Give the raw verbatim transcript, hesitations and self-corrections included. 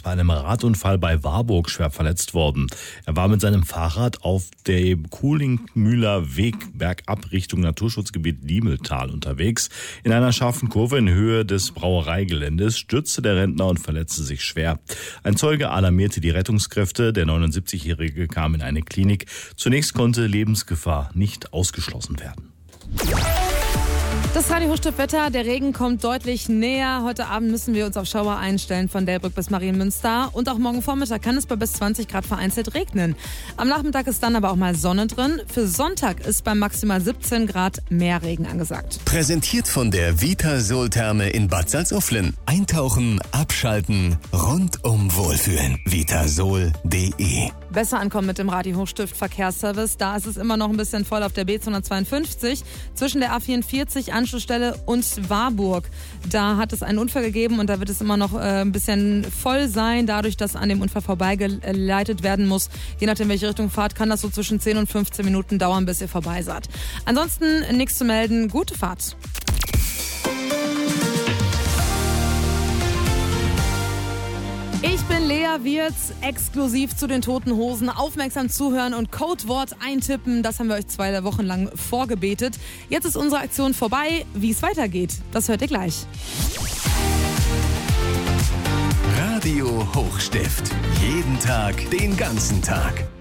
bei einem Radunfall bei Warburg schwer verletzt worden. Er war mit seinem Fahrrad auf dem Kuhlingmühler Weg bergab Richtung Naturschutzgebiet Diemeltal unterwegs. In einer scharfen Kurve in Höhe des Brauereigeländes stürzte der Rentner und verletzte sich schwer. Ein Zeuge alarmierte die Rettungskräfte. Der neunundsiebzigjährige kam in eine Klinik. Zunächst konnte Lebensgefahr nicht ausgeschlossen werden. Das Radio Hochstift Wetter, der Regen kommt deutlich näher. Heute Abend müssen wir uns auf Schauer einstellen von Delbrück bis Marienmünster. Und auch morgen Vormittag kann es bei bis zwanzig Grad vereinzelt regnen. Am Nachmittag ist dann aber auch mal Sonne drin. Für Sonntag ist bei maximal siebzehn Grad mehr Regen angesagt. Präsentiert von der Vitasol-Therme in Bad Salzuflen. Eintauchen, abschalten, rundum wohlfühlen. vitasol punkt de. Besser ankommen mit dem Radio Hochstift Verkehrsservice. Da ist es immer noch ein bisschen voll auf der B zweihundertzweiundfünfzig zwischen der A vierundvierzig Anschlussstelle und Warburg. Da hat es einen Unfall gegeben und da wird es immer noch äh, ein bisschen voll sein, dadurch, dass an dem Unfall vorbeigeleitet werden muss. Je nachdem, welche Richtung fahrt, kann das so zwischen zehn und fünfzehn Minuten dauern, bis ihr vorbei seid. Ansonsten nichts zu melden. Gute Fahrt. Ich bin Lea Wirz, exklusiv zu den Toten Hosen. Aufmerksam zuhören und Codewort eintippen. Das haben wir euch zwei Wochen lang vorgebetet. Jetzt ist unsere Aktion vorbei. Wie es weitergeht, das hört ihr gleich. Radio Hochstift. Jeden Tag, den ganzen Tag.